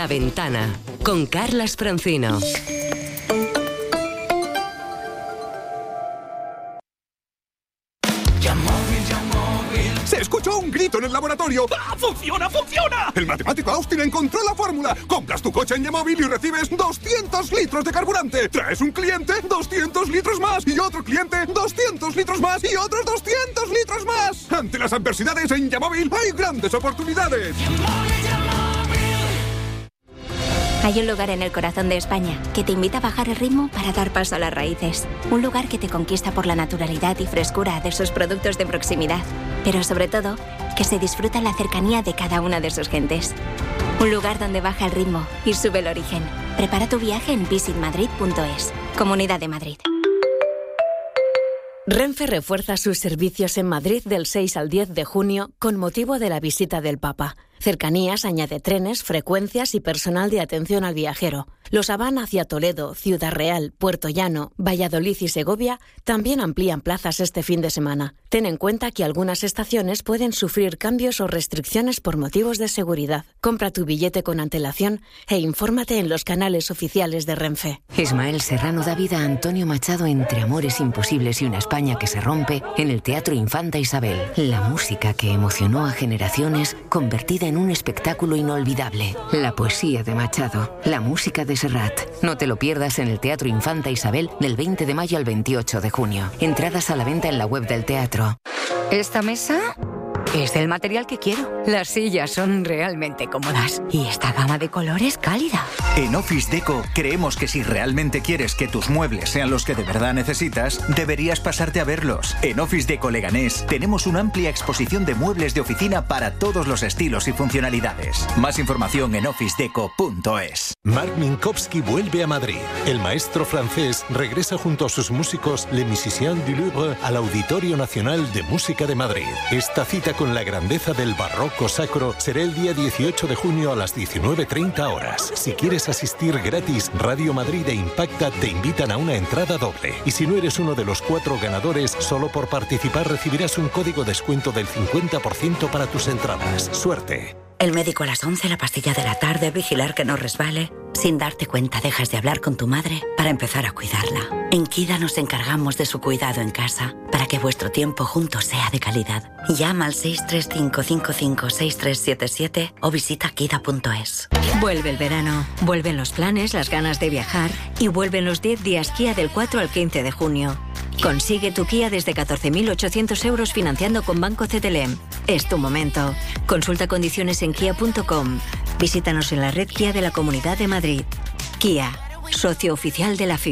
La Ventana, con Carlas Francino. ¡Se escuchó un grito en el laboratorio! ¡Ah, funciona, funciona! El matemático Austin encontró la fórmula. Compras tu coche en Yamóvil y recibes 200 litros de carburante. Traes un cliente, 200 litros más. Y otro cliente, 200 litros más. Y otros 200 litros más. Ante las adversidades en Yamóvil hay grandes oportunidades. Hay un lugar en el corazón de España que te invita a bajar el ritmo para dar paso a las raíces. Un lugar que te conquista por la naturalidad y frescura de sus productos de proximidad. Pero sobre todo, que se disfruta la cercanía de cada una de sus gentes. Un lugar donde baja el ritmo y sube el origen. Prepara tu viaje en visitmadrid.es. Comunidad de Madrid. Renfe refuerza sus servicios en Madrid del 6 al 10 de junio con motivo de la visita del Papa. Cercanías añade trenes, frecuencias y personal de atención al viajero. Los AVAN hacia Toledo, Ciudad Real, Puerto Llano, Valladolid y Segovia también amplían plazas este fin de semana. Ten en cuenta que algunas estaciones pueden sufrir cambios o restricciones por motivos de seguridad. Compra tu billete con antelación e infórmate en los canales oficiales de Renfe. Ismael Serrano da vida a Antonio Machado entre amores imposibles y una España que se rompe en el Teatro Infanta Isabel. La música que emocionó a generaciones convertida en un espectáculo inolvidable. La poesía de Machado, la música de Serrat. No te lo pierdas en el Teatro Infanta Isabel del 20 de mayo al 28 de junio. Entradas a la venta en la web del teatro. Esta mesa es del material que quiero. Las sillas son realmente cómodas y esta gama de colores cálida. En Office Deco creemos que si realmente quieres que tus muebles sean los que de verdad necesitas, deberías pasarte a verlos. En Office Deco Leganés tenemos una amplia exposición de muebles de oficina para todos los estilos y funcionalidades. Más información en officedeco.es. Marc Minkowski vuelve a Madrid. El maestro francés regresa junto a sus músicos Les Musiciens du Louvre al Auditorio Nacional de Música de Madrid. Esta cita con la grandeza del barroco sacro será el día 18 de junio a las 19:30 horas. Si quieres asistir gratis, Radio Madrid e Impacta te invitan a una entrada doble. Y si no eres uno de los 4 ganadores, solo por participar recibirás un código descuento del 50% para tus entradas. ¡Suerte! El médico a las 11, la pastilla de la tarde, vigilar que no resbale. Sin darte cuenta dejas de hablar con tu madre para empezar a cuidarla. En Kida nos encargamos de su cuidado en casa para que vuestro tiempo juntos sea de calidad. Llama al 635556377 o visita kida.es. Vuelve el verano, vuelven los planes, las ganas de viajar y vuelven los 10 días Kia del 4 al 15 de junio. Consigue tu Kia desde 14.800 euros financiando con Banco CTLM. Es tu momento. Consulta condiciones en kia.com. Visítanos en la red Kia de la Comunidad de Madrid. Kia, socio oficial de la FIFA.